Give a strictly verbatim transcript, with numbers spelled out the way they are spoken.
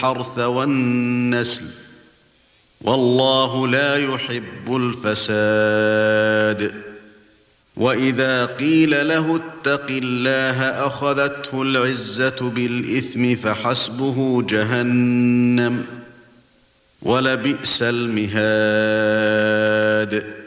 الحرث والنسل والله لا يحب الفساد وإذا قيل له اتق الله أخذته العزة بالإثم فحسبه جهنم ولبئس المهاد